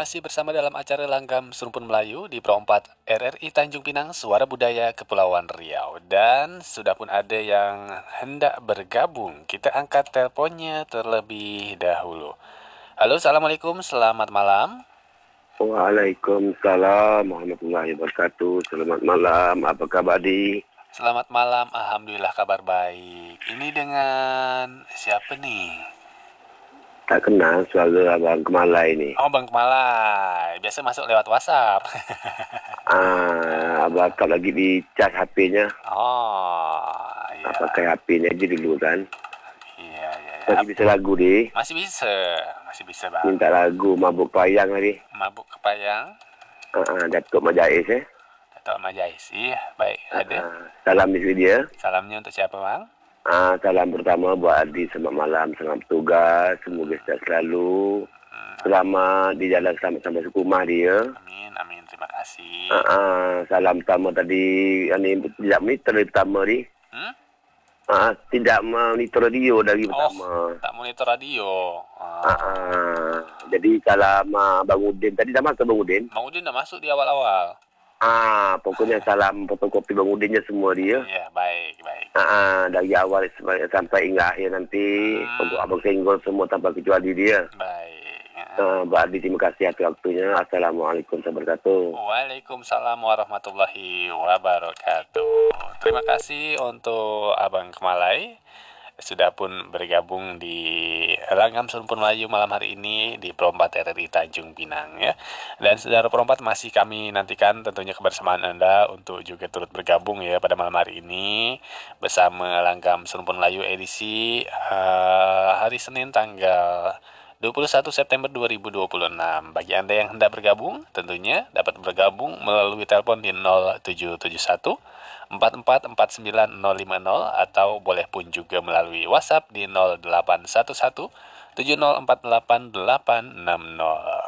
Masih bersama dalam acara Langgam Serumpun Melayu di Pro 4 RRI Tanjung Pinang, Suara Budaya Kepulauan Riau. Dan sudah pun ada yang hendak bergabung. Kita angkat teleponnya terlebih dahulu. Halo, Assalamualaikum, selamat malam. Waalaikumsalam warahmatullahi wabarakatuh. Selamat malam. Apa kabar di? Selamat malam, Alhamdulillah kabar baik. Ini dengan siapa nih? Tak kenal suara Abang Kemalai ni. Oh, Bang Kemalai. Biasa masuk lewat WhatsApp. Abang akak lagi di cas HP-nya. Oh, iya. Pakai HP-nya aja dulu kan. Iya. Masih bisa lagu di. Masih bisa Bang. Minta lagu Mabuk Payang tadi. Mabuk Kepayang. Datuk Majais Atau Majais. Iya, baik. Ada. Salam isteri dia. Salamnya untuk siapa, Bang? Salam pertama buat Adi. Selamat malam, selamat bertugas. Semoga sehat selalu. Selamat di jalan sampai ke rumah dia. Amin. Terima kasih. Salam pertama tadi. Ini tidak monitor pertama ni. Tidak monitor radio dari pertama. Tak monitor radio. Jadi salam Bang Udin. Tadi dah masuk Bang Udin? Bang Udin dah masuk di awal-awal. Pokoknya salam fotokopi Bang Udinnya semua dia. Iya, baik. Dari awal sampai hingga akhir nanti. Untuk Abang Senggol semua tanpa kecuali dia. Baik. Mbak Adi, terima kasih atas waktunya. Assalamualaikum warahmatullahi wabarakatuh. Waalaikumsalam warahmatullahi wabarakatuh. Terima kasih untuk Abang Kemalai sudah pun bergabung di Langgam Serumpun Melayu malam hari ini di Pro 4 RRI Tanjung Pinang ya. Dan saudara Pro 4 masih kami nantikan tentunya kebersamaan Anda untuk juga turut bergabung ya pada malam hari ini bersama Langgam Serumpun Melayu edisi hari Senin tanggal 21 September 2026. Bagi Anda yang hendak bergabung, tentunya dapat bergabung melalui telepon di 0771 4449 050 atau boleh pun juga melalui WhatsApp di 0811 7048 860.